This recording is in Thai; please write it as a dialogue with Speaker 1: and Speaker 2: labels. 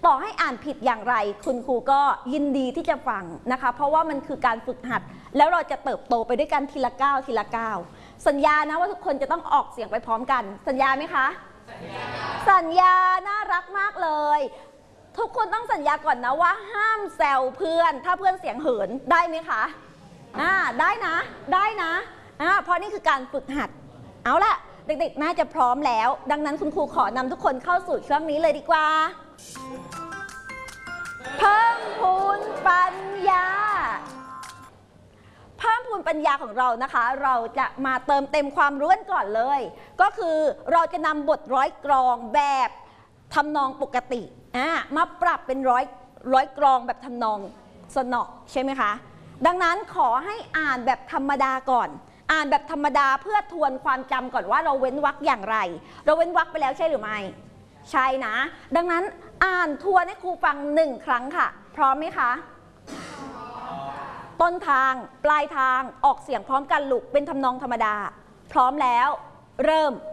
Speaker 1: ต่อให้อ่านผิดอย่างไรคุณครูก็ยินดีที่จะฟังนะคะเพราะว่ามันคือการฝึกหัดแล้วเราจะเติบโตไปด้วยกันทีละก้าวทีละก้าวสัญญานะว่าทุกคนจะต้องออกเสียงไปพร้อมกันสัญญาไหมคะสัญญาน่ารักมากเลยทุกคนต้องสัญญาก่อนนะว่าห้ามแซวเพื่อนถ้าเพื่อนเสียงเหินได้ไหมคะได้นะเพราะนี่คือการฝึกหัดเอาล่ะเด็กๆน่าจะพร้อมแล้วดังนั้นคุณครูขอนำทุกคนเข้าสู่ช่วงนี้เลยดีกว่าเพิ่มพูนปัญญาเพิ่มพูนปัญญาของเรานะคะเราจะมาเติมเต็มความรู้ก่อนเลยก็คือเราจะนำบทร้อยกลองแบบทำนองปกติมาปรับเป็นร้อยกลองแบบทำนองสนอใช่ไหมคะดังนั้นขอให้อ่านแบบธรรมดาก่อนอ่านแบบธรรมดาเพื่อทวนความจำก่อนว่าเราเว้นวรรคอย่างไรเราเว้นวรรคไปแล้วใช่หรือไม่ใช่นะดังนั้นอ่านทวนให้ครูฟัง1 ครั้งค่ะพร้อมไหมคะต้นทางปลายทางออกเสียงพร้อมกันลูกเป็นทำนองธรรมดาพร้อมแล้วเริ่ม